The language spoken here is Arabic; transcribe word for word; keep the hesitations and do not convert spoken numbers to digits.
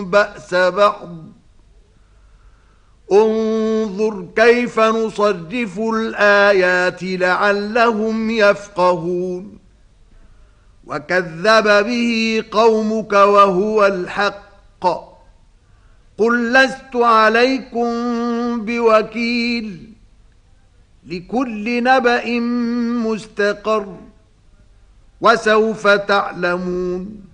بأس بعض انظر كيف نصرف الآيات لعلهم يفقهون وكذب به قومك وهو الحق قل لست عليكم بوكيل لكل نبأ مستقر وسوف تعلمون